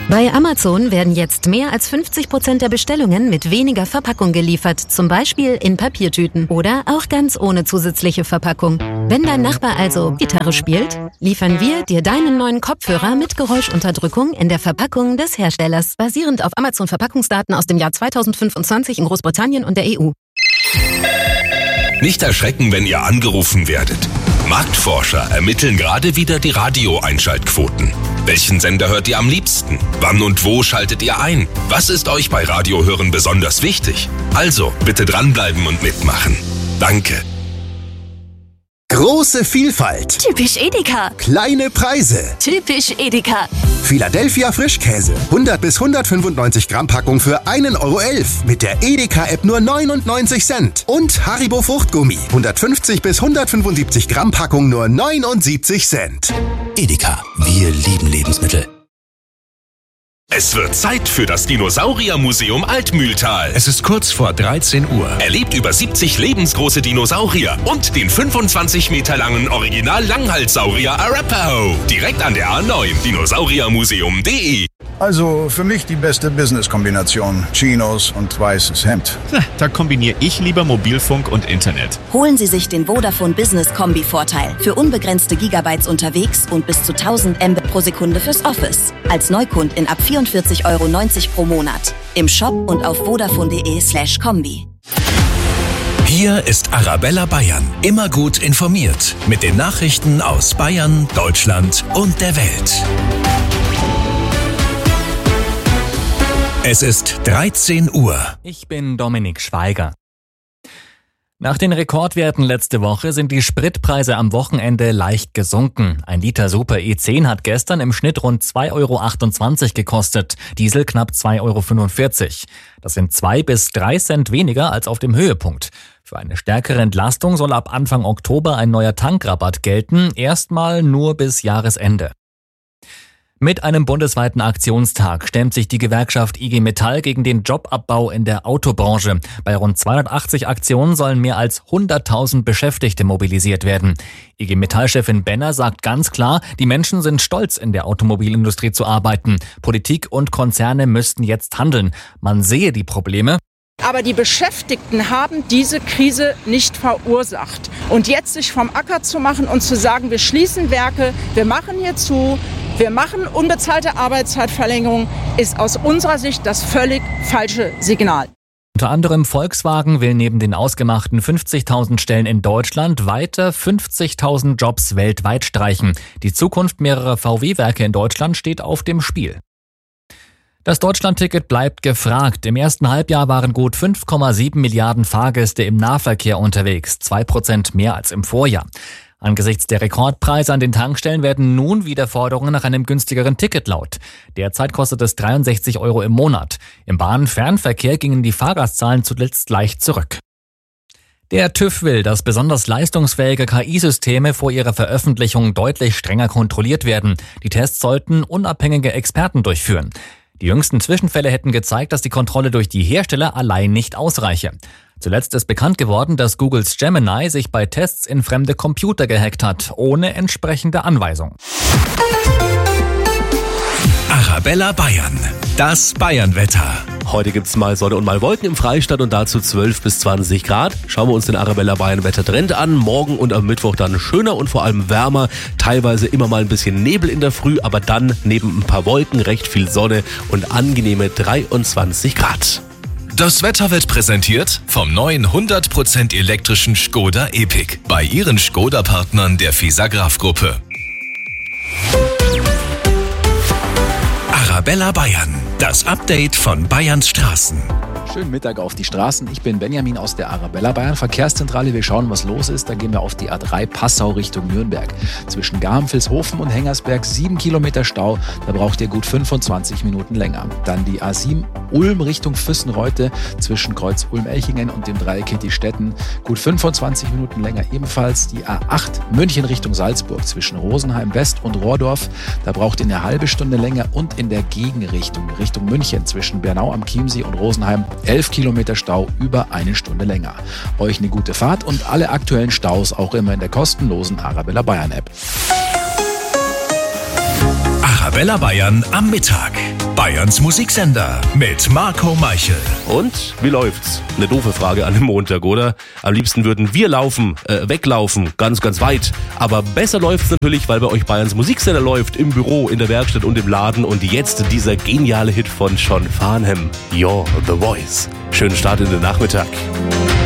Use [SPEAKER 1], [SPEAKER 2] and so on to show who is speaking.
[SPEAKER 1] Bei Amazon werden jetzt mehr als 50% der Bestellungen mit weniger Verpackung geliefert, zum Beispiel in Papiertüten oder auch ganz ohne zusätzliche Verpackung. Wenn dein Nachbar also Gitarre spielt, liefern wir dir deinen neuen Kopfhörer mit Geräuschunterdrückung in der Verpackung des Herstellers, basierend auf Amazon-Verpackungsdaten aus dem Jahr 2025 in Großbritannien und der EU.
[SPEAKER 2] Nicht erschrecken, wenn ihr angerufen werdet. Marktforscher ermitteln gerade wieder die Radio-Einschaltquoten. Welchen Sender hört ihr am liebsten? Wann und wo schaltet ihr ein? Was ist euch bei Radiohören besonders wichtig? Also, bitte dranbleiben und mitmachen. Danke.
[SPEAKER 3] Große Vielfalt.
[SPEAKER 4] Typisch Edeka.
[SPEAKER 3] Kleine Preise.
[SPEAKER 4] Typisch Edeka.
[SPEAKER 3] Philadelphia Frischkäse. 100 bis 195 Gramm Packung für 1,11 € mit der Edeka-App nur 99 Cent. Und Haribo Fruchtgummi. 150 bis 175 Gramm Packung nur 79 Cent.
[SPEAKER 5] Edeka. Wir lieben Lebensmittel.
[SPEAKER 2] Es wird Zeit für das Dinosauriermuseum Altmühltal.
[SPEAKER 5] Es ist kurz vor 13 Uhr.
[SPEAKER 2] Erlebt über 70 lebensgroße Dinosaurier und den 25 Meter langen Original-Langhalssaurier Arapaho. Direkt an der A9, dinosauriermuseum.de.
[SPEAKER 6] Also für mich die beste Business-Kombination. Chinos und weißes Hemd.
[SPEAKER 7] Da kombiniere ich lieber Mobilfunk und Internet.
[SPEAKER 4] Holen Sie sich den Vodafone Business Kombi-Vorteil. Für unbegrenzte Gigabytes unterwegs und bis zu 1000 Mbit pro Sekunde fürs Office. Als Neukund in ab 44,90 € pro Monat. Im Shop und auf vodafone.de/kombi.
[SPEAKER 5] Hier ist Arabella Bayern. Immer gut informiert. Mit den Nachrichten aus Bayern, Deutschland und der Welt. Es ist 13 Uhr.
[SPEAKER 8] Ich bin Dominik Schweiger. Nach den Rekordwerten letzte Woche sind die Spritpreise am Wochenende leicht gesunken. Ein Liter Super E10 hat gestern im Schnitt rund 2,28 € gekostet, Diesel knapp 2,45 €. Das sind 2 bis 3 Cent weniger als auf dem Höhepunkt. Für eine stärkere Entlastung soll ab Anfang Oktober ein neuer Tankrabatt gelten, erstmal nur bis Jahresende. Mit einem bundesweiten Aktionstag stemmt sich die Gewerkschaft IG Metall gegen den Jobabbau in der Autobranche. Bei rund 280 Aktionen sollen mehr als 100.000 Beschäftigte mobilisiert werden. IG Metall-Chefin Benner sagt ganz klar, die Menschen sind stolz, in der Automobilindustrie zu arbeiten. Politik und Konzerne müssten jetzt handeln. Man sehe die Probleme.
[SPEAKER 9] Aber die Beschäftigten haben diese Krise nicht verursacht. Und jetzt sich vom Acker zu machen und zu sagen, wir schließen Werke, wir machen hier zu, wir machen unbezahlte Arbeitszeitverlängerung, ist aus unserer Sicht das völlig falsche Signal.
[SPEAKER 8] Unter anderem Volkswagen will neben den ausgemachten 50.000 Stellen in Deutschland weiter 50.000 Jobs weltweit streichen. Die Zukunft mehrerer VW-Werke in Deutschland steht auf dem Spiel. Das Deutschlandticket bleibt gefragt. Im ersten Halbjahr waren gut 5,7 Milliarden Fahrgäste im Nahverkehr unterwegs, 2% mehr als im Vorjahr. Angesichts der Rekordpreise an den Tankstellen werden nun wieder Forderungen nach einem günstigeren Ticket laut. Derzeit kostet es 63 € im Monat. Im Bahn-Fernverkehr gingen die Fahrgastzahlen zuletzt leicht zurück. Der TÜV will, dass besonders leistungsfähige KI-Systeme vor ihrer Veröffentlichung deutlich strenger kontrolliert werden. Die Tests sollten unabhängige Experten durchführen. Die jüngsten Zwischenfälle hätten gezeigt, dass die Kontrolle durch die Hersteller allein nicht ausreiche. Zuletzt ist bekannt geworden, dass Googles Gemini sich bei Tests in fremde Computer gehackt hat, ohne entsprechende Anweisung.
[SPEAKER 5] Arabella Bayern. Das Bayernwetter.
[SPEAKER 10] Heute gibt's mal Sonne und mal Wolken im Freistaat und dazu 12 bis 20 Grad. Schauen wir uns den Arabella Bayern Wettertrend an. Morgen und am Mittwoch dann schöner und vor allem wärmer. Teilweise immer mal ein bisschen Nebel in der Früh, aber dann neben ein paar Wolken recht viel Sonne und angenehme 23 Grad.
[SPEAKER 2] Das Wetter wird präsentiert vom neuen 100% elektrischen Škoda Epiq bei Ihren Škoda-Partnern der Fisagraph-Gruppe.
[SPEAKER 5] Arabella Bayern. Das Update von Bayerns Straßen.
[SPEAKER 11] Schönen Mittag auf die Straßen. Ich bin Benjamin aus der Arabella Bayern Verkehrszentrale. Wir schauen, was los ist. Da gehen wir auf die A3 Passau Richtung Nürnberg. Zwischen Garm-Vilshofen und Hengersberg 7 Kilometer Stau. Da braucht ihr gut 25 Minuten länger. Dann die A7 Ulm Richtung Füssenreute zwischen Kreuz Ulm-Elchingen und dem Dreieck Kittistetten. Gut 25 Minuten länger ebenfalls. Die A8 München Richtung Salzburg zwischen Rosenheim West und Rohrdorf. Da braucht ihr eine halbe Stunde länger. Und in der Gegenrichtung Richtung München zwischen Bernau am Chiemsee und Rosenheim 11 Kilometer Stau, über eine Stunde länger. Euch eine gute Fahrt und alle aktuellen Staus auch immer in der kostenlosen Arabella Bayern App.
[SPEAKER 5] Arabella Bayern am Mittag. Bayerns Musiksender mit Marco Meichel.
[SPEAKER 10] Und wie läuft's? Eine doofe Frage an dem Montag, oder? Am liebsten würden wir weglaufen, ganz, ganz weit. Aber besser läuft's natürlich, weil bei euch Bayerns Musiksender läuft, im Büro, in der Werkstatt und im Laden. Und jetzt dieser geniale Hit von John Farnham, You're the Voice. Schönen Start in den Nachmittag.